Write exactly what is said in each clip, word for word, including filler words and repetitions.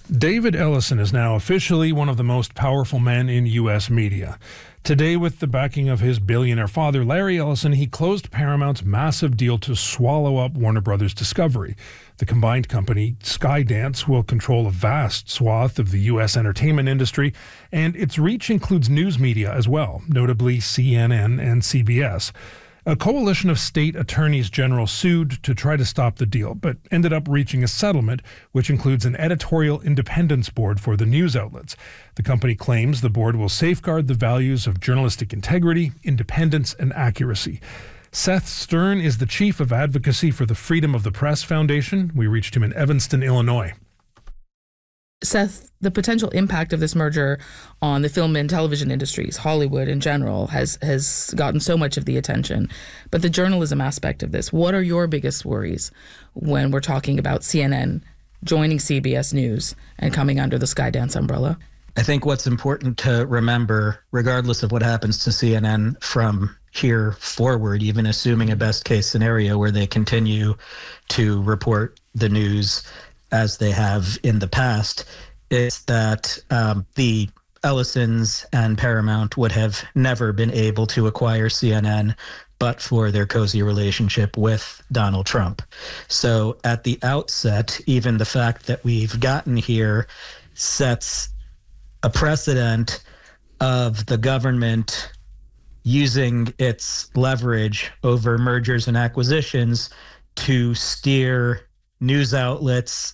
David Ellison is now officially one of the most powerful men in U S media. Today, with the backing of his billionaire father, Larry Ellison, he closed Paramount's massive deal to swallow up Warner Brothers Discovery. The combined company, Skydance, will control a vast swath of the U S entertainment industry, and its reach includes news media as well, notably C N N and C B S. A coalition of state attorneys general sued to try to stop the deal, but ended up reaching a settlement, which includes an editorial independence board for the news outlets. The company claims the board will safeguard the values of journalistic integrity, independence, and accuracy. Seth Stern is the chief of advocacy for the Freedom of the Press Foundation. We reached him in Evanston, Illinois. Seth, the potential impact of this merger on the film and television industries, Hollywood in general, has has gotten so much of the attention. But the journalism aspect of this, what are your biggest worries when we're talking about C N N joining C B S News and coming under the Skydance umbrella? I think what's important to remember, regardless of what happens to C N N from here forward, even assuming a best case scenario where they continue to report the news as they have in the past, is that um, the Ellisons and Paramount would have never been able to acquire C N N but for their cozy relationship with Donald Trump. So at the outset, even the fact that we've gotten here sets a precedent of the government using its leverage over mergers and acquisitions to steer news outlets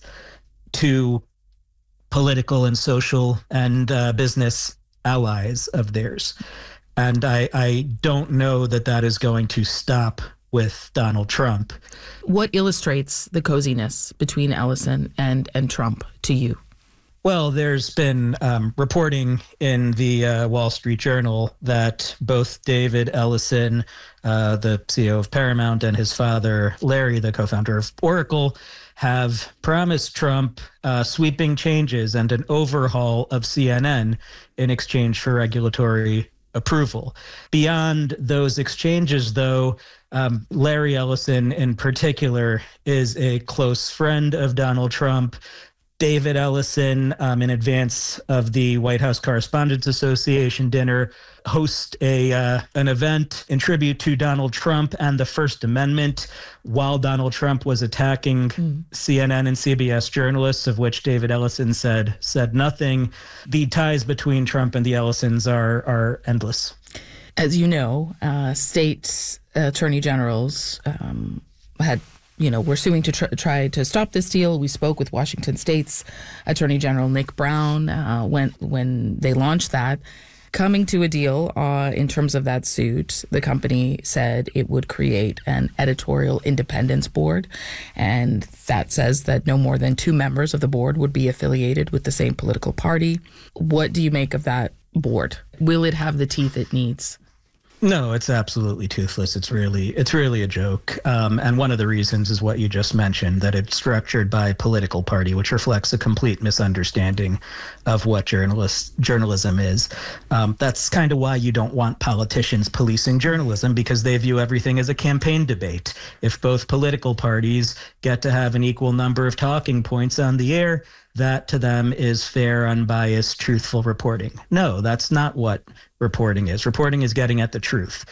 to political and social and uh, business allies of theirs. And I, I don't know that that is going to stop with Donald Trump. What illustrates the coziness between Ellison and, and Trump to you? Well, there's been um, reporting in the uh, Wall Street Journal that both David Ellison, uh, the C E O of Paramount, and his father, Larry, the co-founder of Oracle, have promised Trump uh, sweeping changes and an overhaul of C N N in exchange for regulatory approval. Beyond those exchanges, though, um, Larry Ellison in particular is a close friend of Donald Trump. David Ellison, um, in advance of the White House Correspondents Association dinner, host a uh, an event in tribute to Donald Trump and the First Amendment while Donald Trump was attacking mm. C N N and C B S journalists, of which David Ellison said said nothing. The ties between Trump and the Ellisons are are endless. As you know, uh, state attorney generals um, had You know, we're suing to tr- try to stop this deal. We spoke with Washington State's Attorney General Nick Brown uh, when when they launched that. Coming to a deal uh, in terms of that suit, the company said it would create an editorial independence board, and that says that no more than two members of the board would be affiliated with the same political party. What do you make of that board? Will it have the teeth it needs? No, it's absolutely toothless. It's really, it's really a joke. Um, and one of the reasons is what you just mentioned, that it's structured by political party, which reflects a complete misunderstanding of what journalist journalism is. Um, that's kind of why you don't want politicians policing journalism, because they view everything as a campaign debate. If both political parties get to have an equal number of talking points on the air, that to them is fair, unbiased, truthful reporting. No, that's not what reporting is. Reporting is getting at the truth.